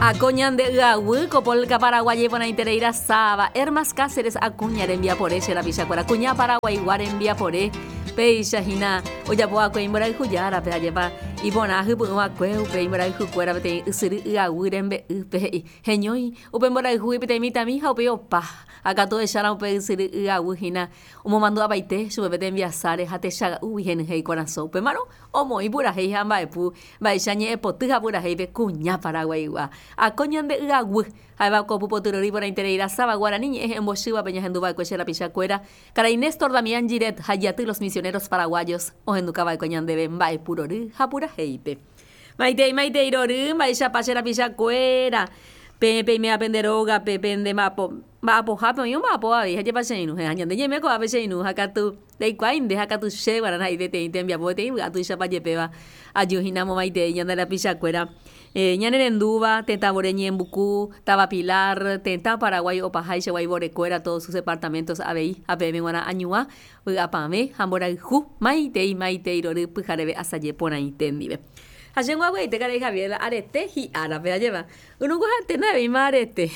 Acoñan de Gahuico, Polca Paraguay, Pona Intereira Saba, Hermas Cáceres, Acuñar envía por ese, la Pichacuara, Acuña Paraguay, Guar envía por Peixa, Hina, Oyapoa, Coimbra y Juyara, Peayepa, y Bonaje, Puma, Cueu, Peimbra y Jucuera, Pete, Siri, Gahuirembe, Geñoy, Upembora y Juipete, Mita, Mija, Upeopa, acá todo de Shara, Upe, Siri, Gahuina, Umomando a Baite, Subete envía Sare, Hate Shaga, Ugen, Hei, Corazón, Pemaro, Omo, y Pura, Hei, Hamba, Epu, Baixañe, Potija, Pura, Hei, Cuña, Paraguay, Acoñan de Gahui, Aiba Copu Poturori por Intereira Saba, Guaraní, en Boshiva, Peñas en Dubai, Cochera Pichacuera, Caray Néstor Damián Giret, Hayati, los misioneros paraguayos, o en Ducaba, Coñan de Bemba, Purori, Japura Heipe. Maite, Irori, Maisha Pachera Pichacuera, Pepe, me apenderoga, Pepe, de Mapo, Mapo, Japo, y un Mapo, Avi, Haya Pacheinu, Hayan de Yemeco, Abecheinu, Hakatu, de Quain, de Hakatu She, Guaranay, de Tembia Bote, Gatu Chapayepeva, Ayujinamo Maite, Yanda la Pichacuera. Ñanerenduba, Tenta Boreñi en Bucú, Taba Pilar, Tenta Paraguay, Opajay, Cheguay, Borecuera, todos sus departamentos, ABI, APM, Guana, Añua, Apame, Hamboraju, Maite, Irori, Pujarebe, Asaye, Pona, Intendive. Ayer guagüey te caré Javier arete y árabe a llevar uno guajate navi marete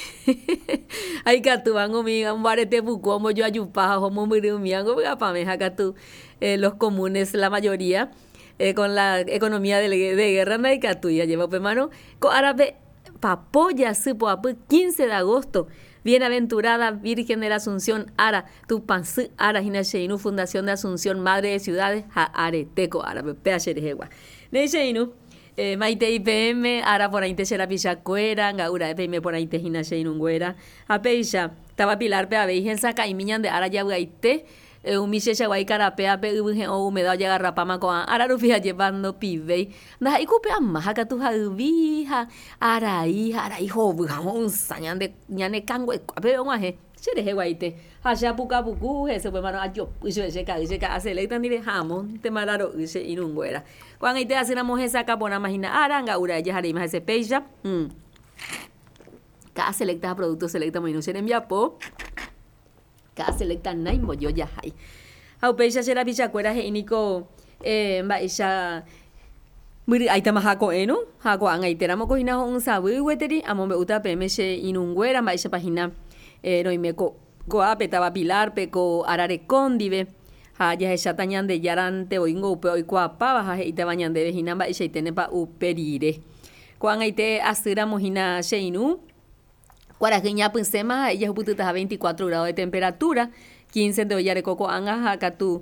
hay que tu van conmigo un barete buco como yo ayupa como muy miango para me jaca tú los comunes la mayoría con la economía de guerra no hay que tuya lleva pues mano con árabe papoya supo a 15 de agosto. Bienaventurada Virgen de la Asunción, Ara, tu pansu, Ara, Hinasheinu, Fundación de Asunción, Madre de Ciudades, Areteco, Árabe, Peacherejewa. Neisheinu, Maite IPM, Ara por ahí te será Pichacuera, Gaura IPM por ahí te Hinasheinu, Güera, Apeisha, Taba Pilar, Pea, Veijen, Saca y Miñan de Ara Yaguaite, Umiche Chaguay Carapea, Peugen o Humedad Yagarrapama con Ara Rufia llevando Pibey, Naja y Cupea más, acá tu Javija, Ara hijo, Bujamón, Sañan de Ñane Cango, Pero Guaje. Chere guaite haya puka puku ese pues mano ayo use ka selectan ni jamón te malaro use inunguera cuando ite hace una mujer saca bona imagina aranga ura ya harima ese peja ka selecta productos selecta muy no se envía po ka selecta nai moyo ya hay au peja será bichacuera geniko baisha muri aita mahako eno hako angai teramo ko hina un sabu weteri amombe uta pmse inunguera baisha pagina no y me coape Taba Pilar peco arare condive ya esa tañan de yarante o ingo upe hoy coapa baja y te bañan de vejinamba y se tiene pa uperire cuando hay te asira mojina sheinu cuarajeña pensema ella pututa a 24 grados de temperatura 15 de oyare coco anga hakatu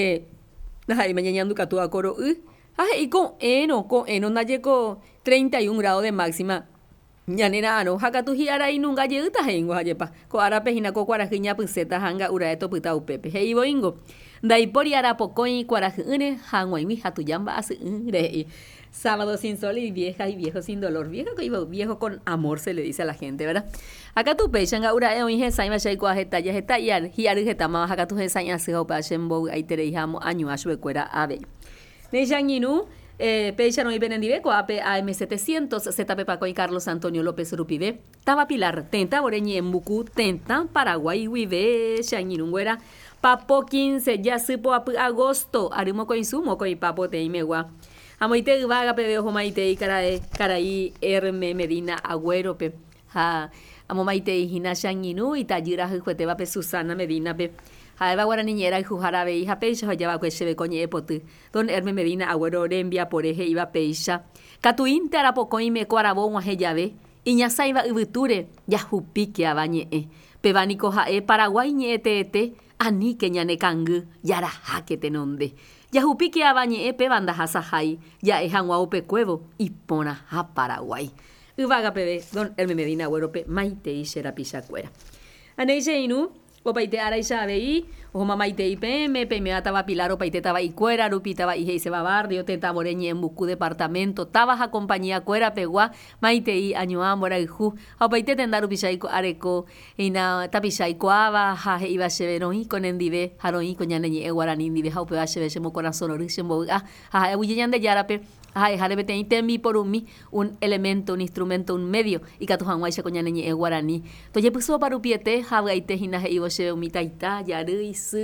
hay mañana katu akoro y con eno nayeko 31 grados de máxima Ñanera no hakatu hiara y nunca lleguta hengo hayepa ko ara pejina ko cuarajiña puseta hanga ura eto puta upepe hei boingo dai por ara pocoi cuarajine hangoi mi hatuyamba as re sábado sin sol y viejo sin dolor viejo con amor se le dice a la gente verdad acá tu pechanga ura e oinje saima shai kwa heta ya heta yan hiari heta ma hakatu he saña se ho pa shembo ai terejamo año ashwe cuera ave ne yanginu Peixa no iben en Diveco, AP AM700, ZP Paco y Carlos Antonio López Rupibe, Taba Pilar, Tenta Boreñi en Bucú, Tenta, Paraguay, Huive, Xañinunguera, Papo 15, ya supo a agosto, Arimo Coinsumo, Coi Papo Teimegua, Amoite Vaga, Pebeo Jomaite y Caraí, Herme Medina, Agüero, Pe, Amomaite y Hina Xañinu, y Tayira, Jueteba, Pe, Susana Medina, Pe, Jaeva Guaraniñera y Jujarabe hija Peixa lleva cuechebe coñe potu. Don Herme Medina agüero rembia por eje iba Peixa. Catuín te arapocoy me cuarabón a llave. Iñasa iba ubuture ya jupique a bañe. Pebánico jae Paraguay ñete ani que ñane cangu yara jaque tenonde. Ya jupique a bañe pe banda jasajai ya ejan guaupe cuevo y pona a Paraguay. Uvaga pebe don Herme Medina agüero pe maite y xera pichacuera. Aneise inu. O paite ara isabei o mamaite IPM pme Taba Pilar o paite Taba y cuera rupi Taba y se va barrio Tenta Boreñi en Bucú departamento Tabaja compañía cuera pegua maite y añoa mora y ju o paite tenda rupi shaiko areco ina tapishaiko aba ha iba severo y con endive haroi con ñaneñi e guarani endive ha peba seve mo corazón origen boga ha uyeñan de yarape jale teni tembi por un elemento, un instrumento, un medio y catujan guaycha coña neñi e guaraní. Toye puso parupiete, jabgaite hina heibo shebe umitaita, yaruisu,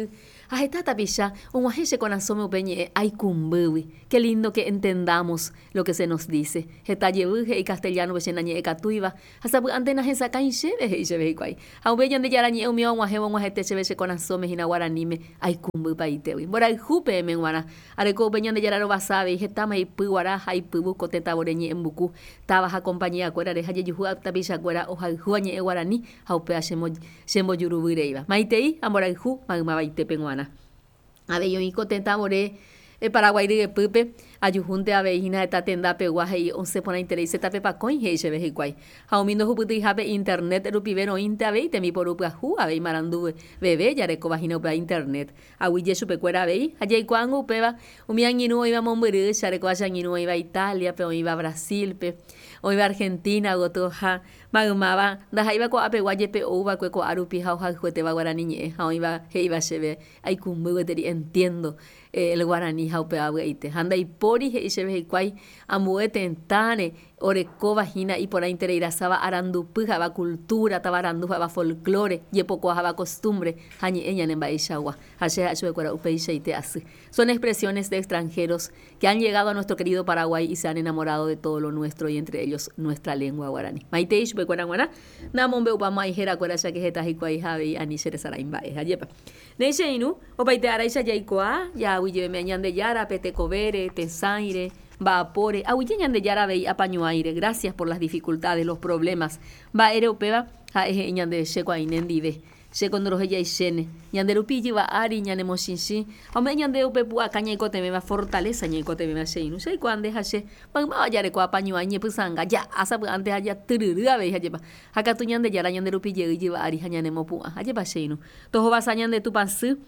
Ajeta tapisha, un wajeche con asome peñe, ay cumbubi. Qué lindo que entendamos lo que se nos dice. Jeta yebuje y castellano bechenañe ekatuiva. Hasta antena jesa cain cheve y cheve igual. A un beñan de yarañe un mío un wajete cheve con asome hina guaranime, ay cumbu paitewi. Bora el jupe menguana. Areco beñan de yararo basabe y jeta mai puguara, ay pubu coteta boreñe en buku. Tabaja compañía cuera de haye yuhua tapisha cuera o juañe guarani, haupea shembo yurubireiva. Maitei, amoraju, magma baite penguana. A ver, yo y contenta more Paraguay de Pepe, ayujunte a veina esta tenda peguaje y 11 pona interés esta pepa coin heche vejiquai. Jaumindo juputi habe internet rupivero inte a veite mi por upra ju a vei marandu bebé ya reco vagina upra internet. A huille supecuera vei, allá y cuando upeba, umian inu iba mombere, ya reco allá inu iba Italia, pero iba Brasil, pe, o iba Argentina, gotoja, magumaba, da iba ko apeguaye pe uva ko arupi jauja juete va guaraniñe, jau iba heiba cheve, ay kumbu entiendo. El guaraní haupea veite anda y pori y se ve cuai amuete entane oreco vagina y por ahí intereirasaba arandupu jaba cultura tabarandu jaba folclore y poco jaba costumbre hañi ella en baishagua hace hace cuara upeiseite así son expresiones de extranjeros que han llegado a nuestro querido Paraguay y se han enamorado de todo lo nuestro y entre ellos nuestra lengua guaraní maiteish be cuara guara namombe upama hijera cuara ya que jeta y cuai jabe ani seresara imbae ayepa neisheinu opaite araisha yaikoa ya uye me añan de yara pete covere te saire vapore ahuyeñan de yara vei apaño aire gracias por las dificultades los problemas va ereupeba a eje ñan de checo ainendive se condoro ella y shene ñan de lupilli va ari ñan emoshinshi ame ñan de upepu acaña y cote me va fortaleza ñan cote me va sheinu sei cuande hache magma vayare ko apaño añe pusanga ya asa antes allá tururua ve hayepa acá tu ñan de yara ñan de lupilli y va ari ñan emopu hayepa sheinu toho vas ñan de tu pansu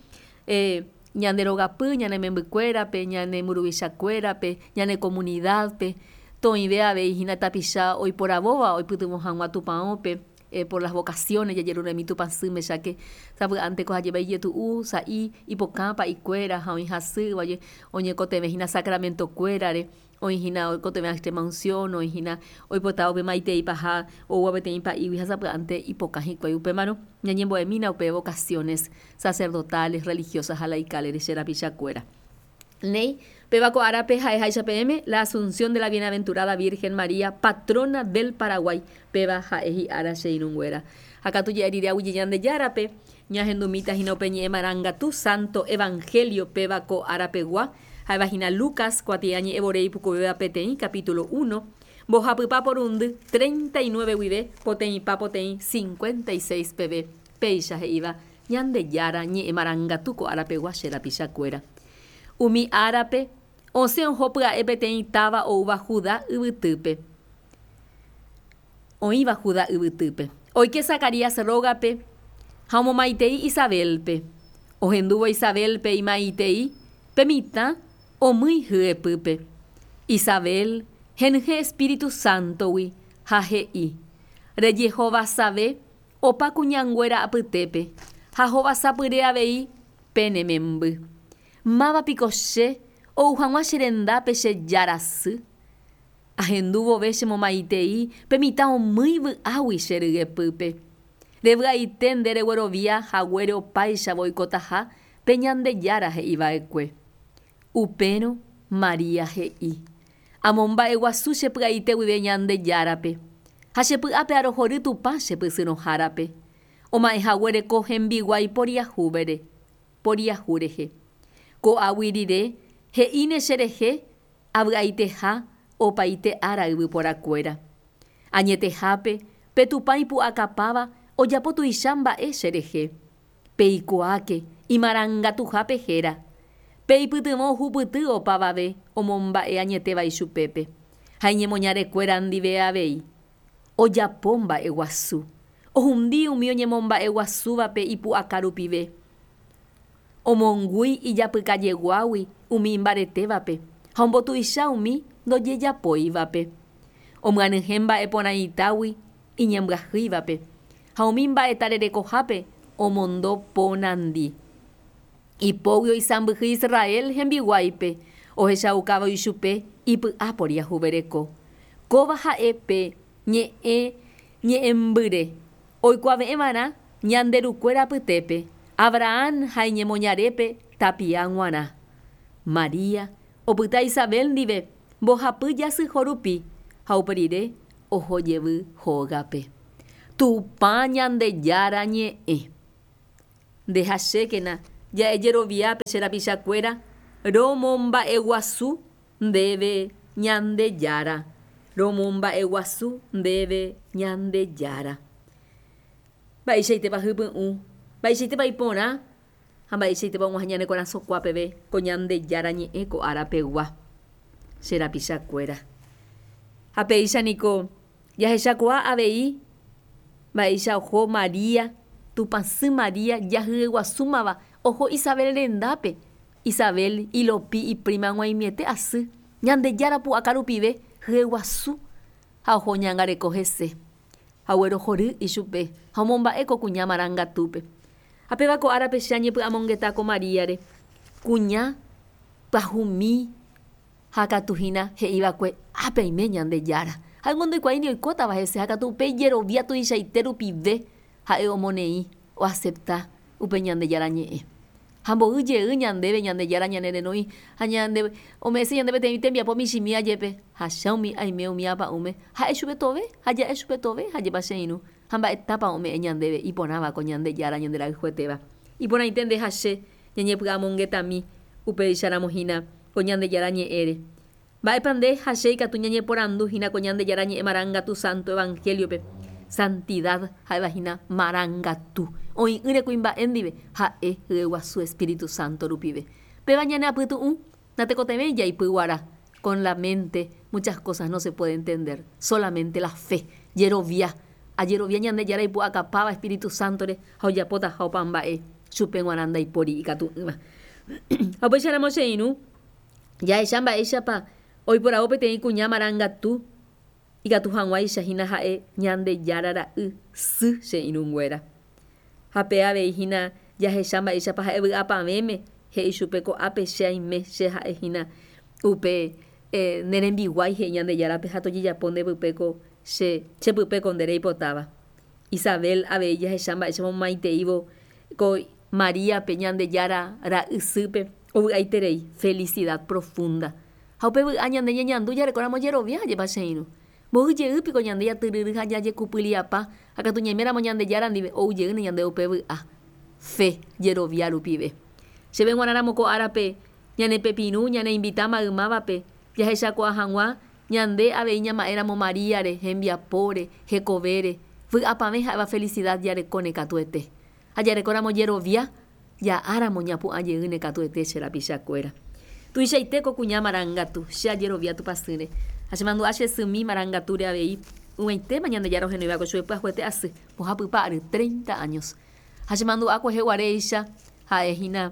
ñandero gapu, ñane membucuera pe, ñane murubichacuera pe, ñane comunidad pe, to idea ve hina tapisha hoy por aboba, hoy pudimos hanwa tupao pe, por las vocaciones, ya yerure mi tupansume, ya que sabe antes coja lleva y tu usa y hipocampa y cuera, ha hasu, oye, oye cote vejina sacramento cuerare. Hoy hina hoy cote me extrema unción, hoy hina hoy potao be maite y paja o guabete y pa y vija ante y poca hico y upemano ñañembo de mina upe vocaciones sacerdotales religiosas alaicales de Xerapichacuera. Ney pebaco arape jaeja pm la asunción de la bienaventurada Virgen María patrona del Paraguay peba jaeji ara sheinunguera. Acá tu yeriria uyiyan de yarape ñajendumitas y no peñe maranga tu santo evangelio pebaco arapegua. Vagina Lucas, Cuatiañi, Eborei, Pucubeba, Petei, capítulo 1. Bojapupa por 39 huide, Potei, Papotei, 56 pb. Peisha iba, Ñande Yara, Ñe Emaranga, Tuco, Arape, Guachera, Pichacuera. Umi Arape, Ocean Hopga, Epetei, Taba, Ouba, Judá, Ubutupe. Oiba Judá, Ubutupe. Hoy que Zacarías rogape, Jaumo Maitei, Isabelpe. Ojendubo Isabelpe y Maitei, Pemita, o muy pupe. Isabel, Genje Espíritu Santo, wi, jaje i. Re Jehová sabe, opa cuñanguera aputepe. Jahova sapurea vei, penemembu. Maba picoche, o ujanwa xerenda peche yarasu. Ajendubo veche momaitei, pemita o muy awi xergue pupe. Debga itendere guerovia, jaguere o paisha boicotaja, peñan de yara je iba eque. Upeno María G.I. Amomba eguasu shepuaite uibeñan de yarape. Hashepu ape arojori tupa shepusino jarape. Oma ejaguere cogen biguay poria jubere. Poria jureje. Ko awirire, he ine shereje, abgaiteja, opaite araibu por acuera. Añetejape, petupaipu acapaba, o yapotu ishamba shereje. Peikoake, y marangatujape jera. Peiputumo huputu o pavabe, o momba e añeteba y su pepe. Jaime moñare cuerandi vea vei. O yapomba e guasu. O hundi umio ñemomba e guasuba pe ipu akarupive. O mongui y yapucaye guawi, umi imbareteba pe. Hombotu isha umi, do ye yapoiva pe. O manejemba e ponaitawi, y ñembrajiva pe. Jaumimba e tarerecojape, o mondo ponandi. Y pogio y sambuji Israel hembiguaipe, o hechaucaba y chupe, y aporia jubereco. Cobaja epe, ñe embure, hoy cuave emana, ñanderucuera putepe, Abraham haiñemoñarépe tapiaguarã. María opyta Isabel ndive mbohapy jasyho rupi ha uperire ohojevy hógape. Tupã Ñandejára ñe'ẽ. Ndehachékena ja'e jeroviápe che rapichakuéra romomba'eguasu ndéve Ñandejára. Romomba'eguasu ndéve Ñandejára. Mba'eichaitépa hypy'ũ, mba'eichaitépa iporã ha mba'eichaitépa og̃uahẽ ñane korasõkuápeve ko Ñandejára ñe'ẽ ko árapegua che rapichakuéra. Ha péichaniko jahechakuaa avei mba'eicha oho María, tupãsy María jahyeguasúmava oho Isabel rendápe. Isabel ilopi iprima g̃uaig̃uiete asy Ñandejára pu'aka rupive hyeguasu ha oho ñangareko hese ha guerohory ichupe ha omomba'eko kuña marangatúpe. Ha péva ko árape che añepy'amongeta ko Maríare kuña pahumi ha katuhína he'ívakue ápe aime Ñandejára. Ha'éngo ndoikuaáini oikótava hese ha katu upe jerovia tuichaite rupive ha'e omoneĩ oacepta upe Ñandejára ñe'ẽ. Ha mbo'yje'y ñandéve Ñandejára ñanereno'i ha ñande ome'ẽse ñande peteĩ tembiapo michĩmi ajépe ha cháumi aime umi apa'ũme ha'e chupe tove ha ja'e chupe tove ha jépa che irũ ha mba'etápa ome'ẽ ñandéve iporãva ko Ñandejára ñande rayhuetéva. Iporãite ndehache ñañepy'amongetami upeicharãmohína ko Ñandejára ñe'ẽre. Mba'épa ndehache ikatu ñañeporanduhína ko Ñandejára ñe'ẽ marangatu santo evangeliope. Santidad ha'evahína marangatu oĩ'ỹre kuimba'e ndive ha'e hyeguasu Espíritu Santo rupive. Péva ñane apytu'ũ natekotevẽi jaipyguara con la mente muchas cosas no se puede entender, solamente la fe jerovia ajerovia Ñandejára ipu'akapáva Espíritu Sántore ha ojapóta ha opa mba'e chupe g̃uarã ndaipóri ikatu'ỹva. Ha upéicharamo che irũ jahecha mba'éichapa oiporavo peteĩ kuña marangatu ikatu hag̃uáichahína ha'e Ñandejára ra'y sy che irũnguéra. Ha pe aveihína jahecha mba'éichapa ha'e vy'apavéme he'i chupe ko ápe che aime che ha'ehína upe nerembiguái he'i Ñandejárape ha tojejapo ndepypéko chepypéko ndereipotáva. Isabel avei jahecha mba'éichapa omaiteívo ko Maríape Ñandejára ra'ysýpe ovy'aiterei felicidad profunda. Ha upe vy'a ñande ñeñandu jarekoramo jerovia jepa che irũ. Mbo'yjeýpiko ñande jatyryry ha jajekupyliapa ha katu ñaiméramo Ñandejára ndive oujeýne ñande upe vy'a fe jerovia rupive. Chéve g̃uarãramo ko árape ñane pepirũ ñane invita maymávape jahechakuaa hag̃ua ñande avei ñama'éramo Maríare hembiapóre hekovére vy'apave ha'éva felicidad jarekóne katuete. Ha jarekóramo jerovia ja'áramo ñapu'ãjeýne katuete che rapichakuéra. Tuichaite ko kuña marangatu che ajerovia tupãsýre. Ha chemandu'a che symi marangatúre avei yvaitéma Ñandejára ohenoiva ko chupe py'ahuete asy mbohapýpa ary 30 años. Ha chemandu'a koheguaréicha ha'ehína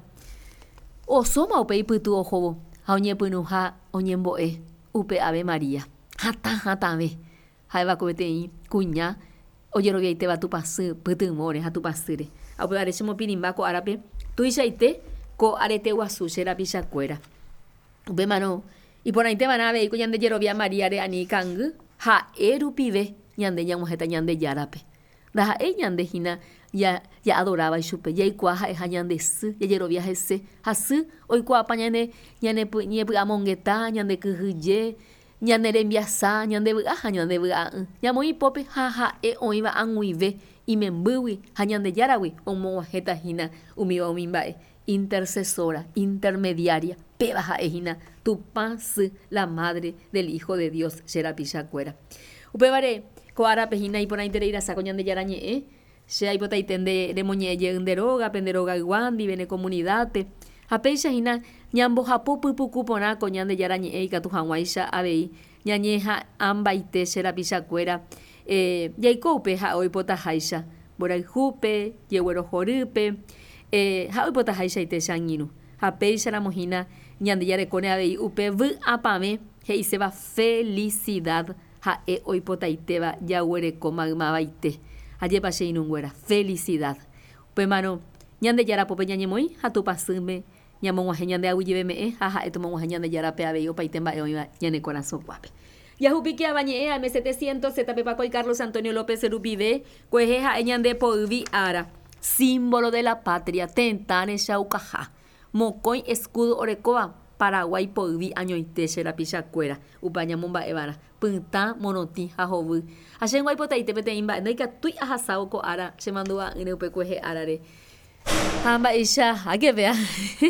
osóma upe ipytu ohóvo ha oñepyrũ ha oñembo'e upe Ave María hatãve ha'éva ko peteĩ kuña ojeroviaitéva tupãsy pytymóre ha tupãsýre. Ha upévare chemopirimba ko árape tuichaite ko arete guasu che rapichakuéra. Upémarõ iporãiteva'erã avei ko ñande jerovia Maríare ani kangy ha'e rupive ñande ñag̃uahẽta Ñandejárape. Ndaha'éi ñandehína ja adorava ichupe jaikuaa ha'e ha ñande sy jajerovia hese ha sy oikuaapa ñanepy'amongeta ñandekyhyje ñanerembiasa ñandevy'a ha ñandevy'a'ỹ ñamoĩ ipópe ha ha'e oĩva ag̃uive imembýgui ha Ñandejáragui omog̃uahẽtahína umíva umi mba'e intercesora intermediaria péva ha'ehína tupã sy la madre del hijo de Dios che rapichakuéra. Upévare ko árapehína iporãite reirasa ko Ñandejára ñe'ẽ che aipotaite remoñe'ẽje'y nderogagua ndive ne comunidadpe ha péichahína ñambohapu pypuku porã ko Ñandejára ñe'ẽ ikatu hag̃uáicha avei ñañeha'ãmbaite che rapichakuéra jaiko upe ha oipotaháicha mborayhúpe jeguerohorýpe ha oipotaháichaite che angirũ ha péicharamohína ñandejarekóne avei upe vy'apave he'íseva felicidad ha'e oipotaitéva jaguereko maymavaite ajépa che irũnguéra felicidad upémarõ Ñandejárapope ñañemoĩ ha tupãsýme ñamog̃uahẽ ñande aguyjeve me'ẽ ha ha'e tomog̃uahẽ Ñandejárape avei opaite mba'e oĩva ñane korasõkuápe. Yahupíke avañe'ẽ AM 700 Zetape Pacoy Carlos Antonio López Rupive kuehe ha'e ñande poyvi ára símbolo de la patria, tentane Shaukaja, Mocoy escudo orecoa, Paraguay poivi añoite Xerapichakuéra, upañamomba evara, Punta monoti jajovu. Achen guaypotaite peteimba, neika tui ajasao ko ara, se mandua neupecueje arare. Hamba isha, a que vea.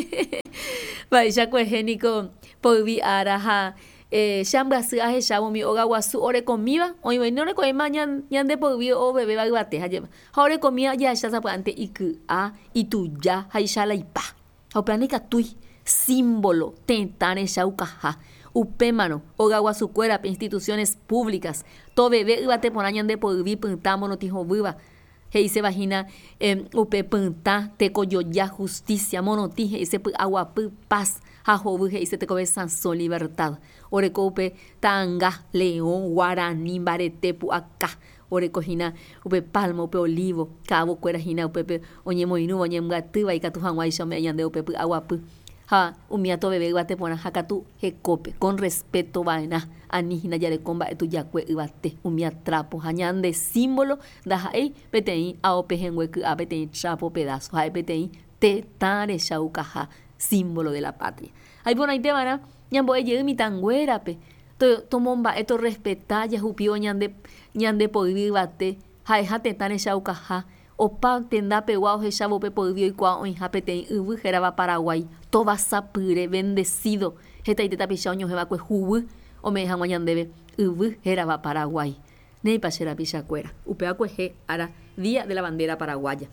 Baisha cuejénico, poivi ara ha. Shamba se ha echado mi ogaguasu ore comida, hoy no le coima ñan de poivi o bebé bagate, hayema. Ore comida ya esa zapante y que a y tu ya, haisha la ipa. Oplanica tui, símbolo, tentane shaukaja. Upémano, ogaguasucuera, instituciones públicas, to bebé ibate por año de poivi, puntamo no tijo viva. Heise vagina, upe punta, tecoyoya, justicia, monoti, heise aguapu, paz, jajobu, heise tecobe sansón, libertad. Orecope, tanga, león, guaraní, baretepu, acá. Orecojina, upe palma, upe olivo, cabo, cuerajina, upe, oñemoinu, oñemgatuba, y catujanguay, me de upe, aguapu. Ha, umiato bebé ibate pona hakatu hecope, con respeto vaina, anijina yarecomba etu yacue ibate, umiatrapo, hañande símbolo, da hae, petein, aopejengue, a petein, trapo pedazo, hae petein, tetare shaukaja, símbolo de la patria. Hay por ahí te van a, ñambo eye mi tanguerape, tomomba, esto respeta, ya jupio ñande poivi ibate, hae ha tetare shaukaja, opa tenda peguao he chavo pe podio y cuao en japete ubu geraba Paraguay toba sapure bendecido heta iteta pichaño heba kue hubu o me dejan mañan debe ubu geraba Paraguay nei pachera pichacuera upea kue he ara día de la bandera paraguaya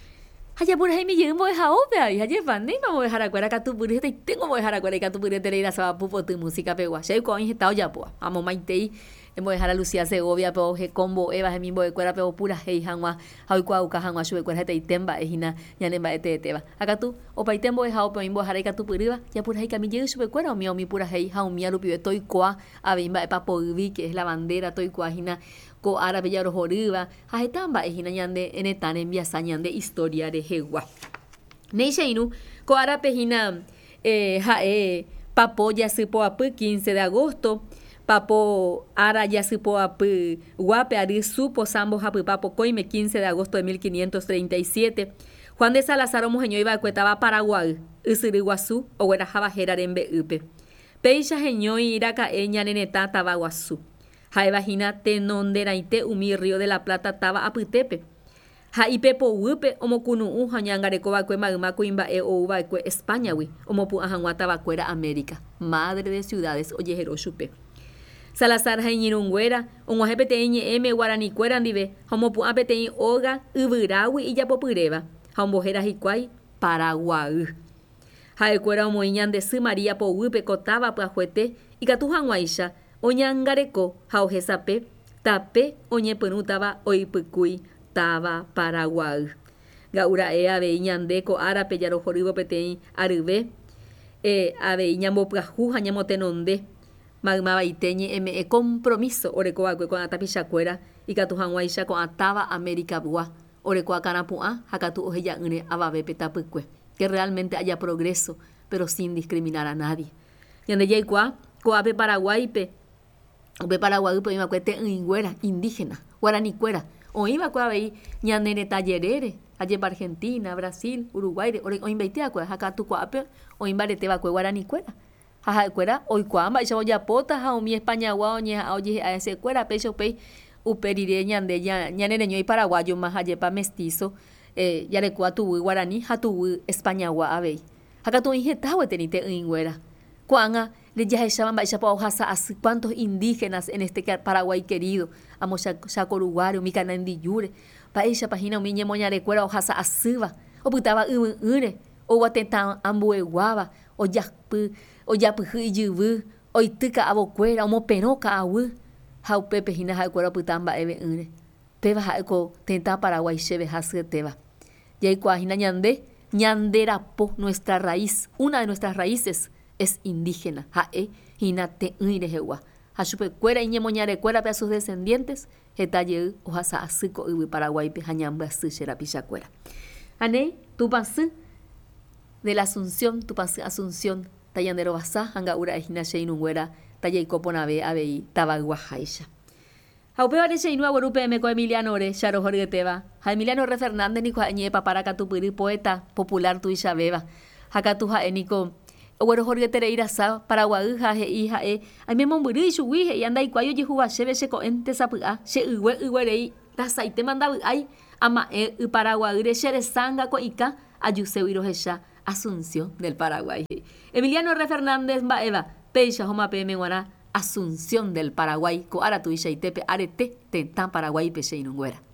haya por ahí mi yembo de jaope ahí haya pandei vamos a dejar acuera catupuri heta tengo voy a dejar acuera catupuri de leira saba pupo tu música pegua chei ko en estado ya po amo maitei hemos dejar a Lucía Segovia, pero he combo Eva, mi boy cuera, pero pura hey hanwa, how cuauca hanwa, sube cuera, te temba, ejina, yanemba eteba. Acá tú, o paitembo es hao, pero imbo jareca tu puriba, ya pura hey camille sube cuera, o mi pura hey, how mi alupi, toy coa, a bimba, papovi, que es la bandera, toy coajina, co árabe ya rojoriba, ajetamba, ejina yande, en etan envía sañan de historia de Hegua. Neishainu, co árabe ejina, papo ya se po a 15 de agosto. Papo ara ya supo apu guape ari supo sambo hapu papo coime 15 de agosto de 1537. Juan de Salazar mojeño iba cuetaba Paraguay, Usiriguazú o guerajaba jerarembe upe. Peixa jeño iraka eña neneta tabaguazú. Jaevagina tenonderaite umi río de la Plata taba aputepe. Jaipepo upe omokunu jañangarecoba cue magma cuimba o uba cue España wi omopu ajanguata cuera América. Madre de ciudades oyejero chupe. Salazar jainirungüera, un peteñe m guarani cuerandive, homopu apeteñi oga, ubirawi y yapopureva, hombojera hikwai, Paraguay. Jaecuera omoiñan de su María po upe cotaba pajuete, y catujanguaisha, oñangareco, jaujesape, tape, oñepenutaba, oipukui, taba Paraguay. Gaura aveiñan deco árape yaro joribo peteñi, arube, aveiñan boprajú, jañamotenonde. Magma iteñe me compromiso orecoa con atapichacuera y catujanguaisha con ataba América bua orecoa canapua hakatu ojeya une ababe petapue que realmente haya progreso pero sin discriminar a nadie yande yaikua coape Paraguay pe Paraguay pe ima cuete ingüera indígena guarani cuera o iba coabe ñandene tallerere allá para Argentina Brasil Uruguay o invaitea cua hakatu coape o imbarete va guarani cuera jaja cuera hoy cuamba y ya pota ja mi España guaoña oye a ese cuera pecho pe uperire ñande ñanereño y paraguayo más allá pa mestizo ya le cua tu guaraní ja tu España gua ave acá tu injeta tenite ingüera cuanga le ya echaban ba pa hojasa así cuántos indígenas en este Paraguay querido amos chacoruguario mi canandi yure pa ella página mi ñemoñare cuera hojasa asíba o putaba ure o guateta ambueguaba o ya puji yubu o ituka abocuera o penoca awu jau pepe hina ja cuera putamba eve ure peba ja ko tenta Paraguay cheve haseteba ya cuajina ñanderapo nuestra raíz una de nuestras raíces es indígena jae hina te ure jewa ha chupe cuera y ñemoñare cuera pe a sus descendientes hetaye o hasa asiko ubi Paraguay pe hañamba suchera pichacuera ane tu pasu de la Asunción tu pasu Asunción Tayandero basa hanga ura ejina sheinungüera tayai coponabe abei tabaguajaisha. Haupe parece inua guarupe me co Emiliano Ore, Charo Jorge Teba. Ha Emiliano Re Fernández ni kwa ñe papara katupiri poeta popular tu Isabeba. Hakatu ha eniko Oguero Jorge Tereira sa Paraguay ha he hija ai me momburi shui he anda ikuayo jihuba shebe se ko ente sapua she uwe rei ta saite manda ai ama Paraguay re shere sanga ko ika ayuseuiro hesha Asunción del Paraguay. Emiliano Re Fernández Baeva Peisha Homa PM Guara Asunción del Paraguay ko ara tu isha itepe arete tentan Paraguay peche inunguera.